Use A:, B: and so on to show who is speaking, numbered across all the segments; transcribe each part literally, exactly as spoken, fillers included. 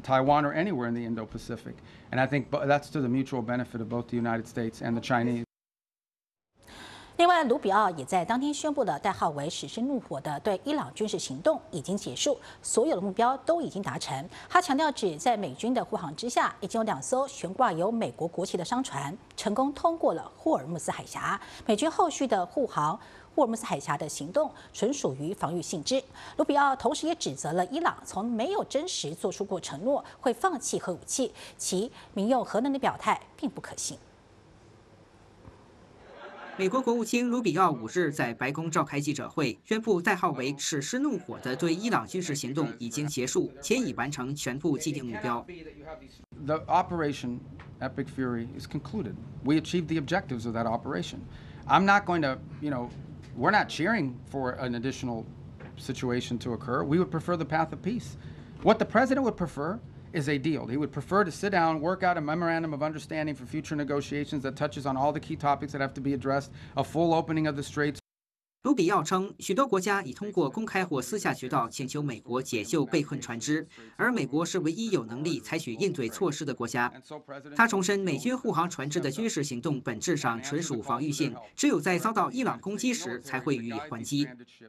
A: Taiwan or anywhere in the Indo-Pacific. And I think that's to the mutual benefit of both the United States and the Chinese.
B: 另外，卢比奥也在当天宣布的代号为“史诗怒火”的对伊朗军事行动已经结束，所有的目标都已经达成。他强调，指在美军的护航之下，已经有两艘悬挂有美国国旗的商船成功通过了霍尔木兹海峡。美军后续的护航霍尔木兹海峡的行动纯属于防御性质。卢比奥同时也指责了伊朗从没有真实做出过承诺会放弃核武器，其民用核能的表态并不可信。
C: 美国国务卿卢比奥五日在白宫召开记者会，宣布代号为“史诗怒火”的对伊朗军事行动已经结束，且已完成全部既定目标。
A: The operation Epic Fury is concluded. We achieved the objectives of that operation. I'm not going to, you know, we're not cheering for an additional situation to occur. We would prefer the path of peace. What the president would prefer is a deal. He would prefer to sit down, work out a memorandum of understanding for future negotiations that touches on all the key topics that have to be addressed, a full opening of the straits.
C: 卢比奥称，许多国家已通过公开或私下渠道请求美国解救被困船只，而美国是唯一有能力采取应对措施的国家。他重申，美军护航船只的军事行动本质上纯属防御性，只有在遭到伊朗攻击时才会予以还击。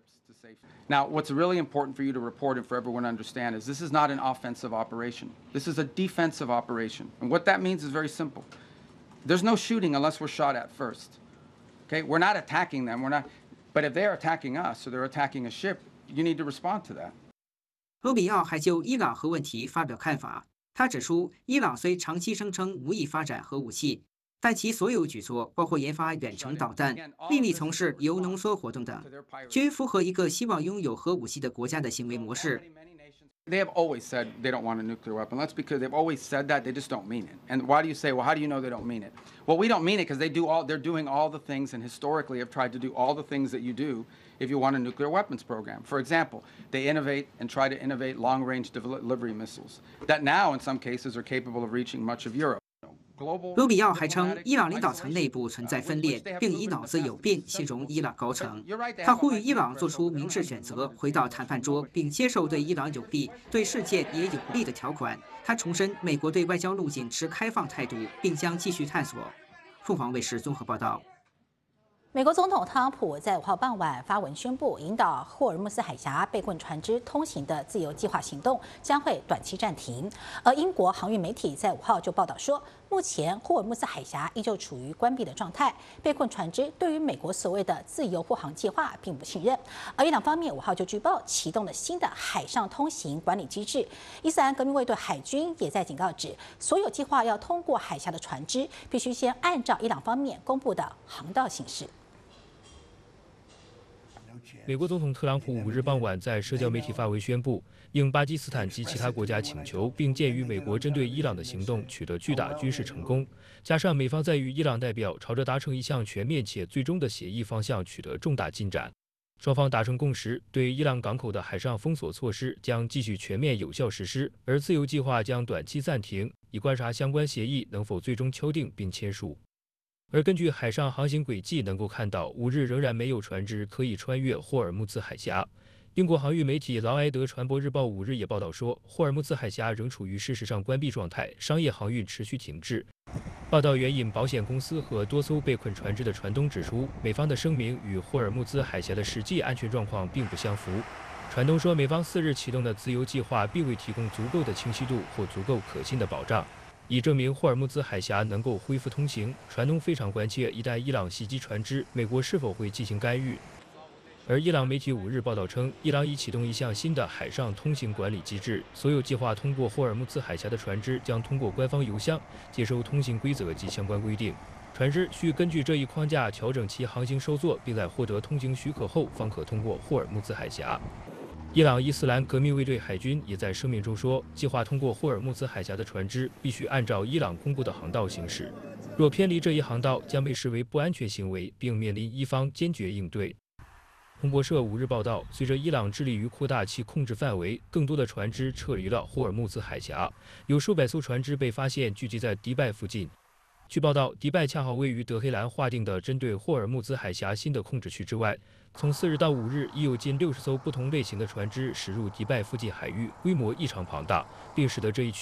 A: Now, what's really important for you to report and for everyone to understand is this is not an offensive operation. This is a defensive operation. And what that means is very simple. There's no shooting unless we're shot at first. Okay? We're not attacking them. We're not. But if they're attacking us or they're attacking a ship, you need to respond to that.
C: 卢比奥还就伊朗核问题发表看法。他指出，伊朗虽长期声称无意发展核武器， 但其所有举措，包括研发远程导弹、秘密从事铀浓缩活动等，均符合一个希望拥有核武器的国家的行为模式。
A: They have always said they don't want a nuclear weapon. That's because they've always said that. They just don't mean it. And why do you say, well, how do you know they don't mean it? Well, we don't mean it because they do all. They're doing all the things, and historically have tried to do all the things that you do if you want a nuclear weapons program. For example, they innovate and try to innovate long-range delivery missiles that now, in some cases, are capable of reaching much of Europe.
C: 卢比奥还称，伊朗领导层内部存在分裂，并以脑子有病形容伊朗高层。他呼吁伊朗做出明智选择，回到谈判桌，并接受对伊朗有利、对世界也有利的条款。他重申，美国对外交路径持开放态度，并将继续探索。凤凰卫视综合报道。
B: 美国总统特朗普在五号傍晚发文宣布，引导霍尔木兹海峡被困船只通行的自由计划行动将会短期暂停。而英国航运媒体在五号就报道说，目前霍尔木兹海峡依旧处于关闭的状态，被困船只对于美国所谓的自由护航计划并不信任。而伊朗方面五号就据报启动了新的海上通行管理机制。伊斯兰革命卫队海军也在警告指，所有计划要通过海峡的船只必须先按照伊朗方面公布的航道行驶。
D: 美国总统特朗普五日傍晚在社交媒体发文宣布，应巴基斯坦及其他国家请求，并鉴于美国针对伊朗的行动取得巨大军事成功，加上美方在与伊朗代表朝着达成一项全面且最终的协议方向取得重大进展，双方达成共识，对伊朗港口的海上封锁措施将继续全面有效实施，而自由计划将短期暂停，以观察相关协议能否最终敲定并签署。 而根据海上航行轨迹，能够看到五日仍然没有船只可以穿越霍尔木兹海峡。英国航运媒体劳埃德船舶日报五日也报道说，霍尔木兹海峡仍处于事实上关闭状态，商业航运持续停滞。报道援引保险公司和多艘被困船只的船东指出，美方的声明与霍尔木兹海峡的实际安全状况并不相符。船东说，美方四日启动的自由计划并未提供足够的清晰度或足够可信的保障。 以证明霍尔木兹海峡能够恢复通行，船东非常关切，一旦伊朗袭击船只，美国是否会进行干预？而伊朗媒体五日报道称，伊朗已启动一项新的海上通行管理机制，所有计划通过霍尔木兹海峡的船只将通过官方邮箱接收通行规则及相关规定，船只需根据这一框架调整其航行收作，并在获得通行许可后方可通过霍尔木兹海峡。 伊朗伊斯兰革命卫队海军也在声明中说，计划通过霍尔木兹海峡的船只必须按照伊朗公布的航道行驶，若偏离这一航道，将被视为不安全行为，并面临伊方坚决应对。彭博社五日报道，随着伊朗致力于扩大其控制范围，更多的船只撤离了霍尔木兹海峡，有数百艘船只被发现聚集在迪拜附近。 据报道，迪拜恰好位于德黑兰划定的针对霍尔木兹海峡新的控制区之外。从四日到五日，已有近六十艘不同类型的船只驶入迪拜附近海域，规模异常庞大，并使得这一区。